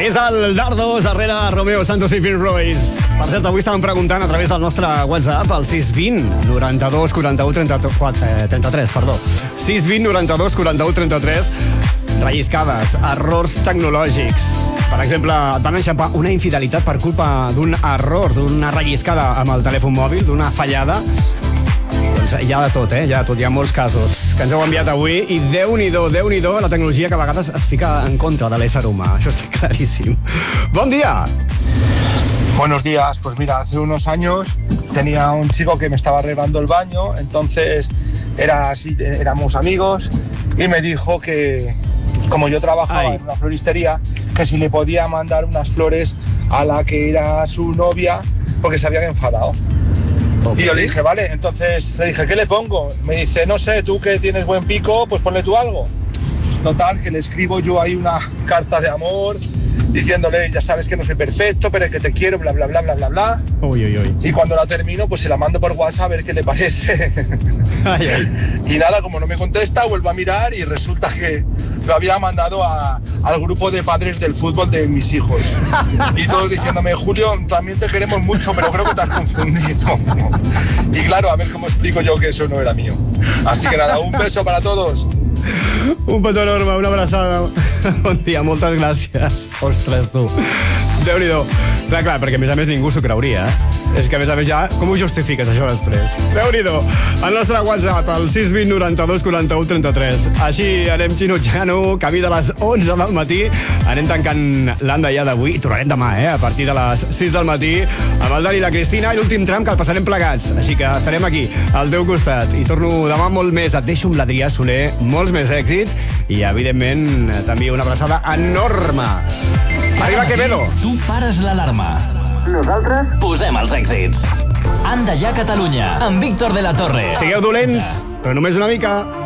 És el Dardos darrere Romeo Santos i Finn Royce. Per cert, avui estàvem preguntant a través del nostre WhatsApp al 620 92 41 33, perdó. 620 92 41 33. Relliscades, errors tecnològics. Per exemple, et van enxampar una infidelitat per culpa d'un error, d'una relliscada amb el telèfon mòbil, d'una fallada. Doncs hi ha de tot, hi ha de tot. Hi ha molts casos que ens heu enviat avui i Déu-n'hi-do la tecnologia que a vegades es fica en contra de l'ésser humà. Això està claríssim. Bon dia! Buenos días, pues mira, hace unos años tenía un chico que me estaba arreglando el baño, entonces éramos amigos y me dijo que, como yo trabajaba en una floristería, que si le podía mandar unas flores a la que era su novia porque se habían enfadado. Okay. Y yo le dije, vale, entonces le dije, ¿qué le pongo? Me dice, no sé, tú que tienes buen pico, pues ponle tú algo. Total, que le escribo yo ahí una carta de amor, diciéndole, ya sabes que no soy perfecto, pero que te quiero, bla, bla, bla, bla, bla, bla. Uy, uy, uy. Y cuando la termino, pues se la mando por WhatsApp a ver qué le parece. Ay, ay. Y nada, como no me contesta, vuelvo a mirar y resulta que lo había mandado al grupo de padres del fútbol de mis hijos. Y todos diciéndome, Julio, también te queremos mucho, pero creo que te has confundido. Y claro, a ver cómo explico yo que eso no era mío. Así que nada, un beso para todos. Un petó enorme, una abraçada. Bon dia, moltes gràcies. Ostres, tu. Déu-n'hi-do. Clar, perquè a més ningú s'ho creuria, És que a més ja, com ho justifiques això després? Déu-n'hi-do. El nostre WhatsApp, el 620 92 41 33. Així anem xinutxant-ho, camí de les 11 del matí. Anem tancant l'anda ja d'avui i tornarem demà, a partir de les 6 del matí, amb el Dani i la Cristina i l'últim tram que el passarem plegats. Així que estarem aquí, al teu costat. I torno demà molt més. Et deixo amb l'Adrià Soler, molts més èxits i, evidentment, t'envio una abraçada enorme. Arriba Quevedo. Tu pares l'alarma. Nosaltres posem els èxits. Anda ja Catalunya, amb Víctor de la Torre. Sigueu dolents, però només una mica.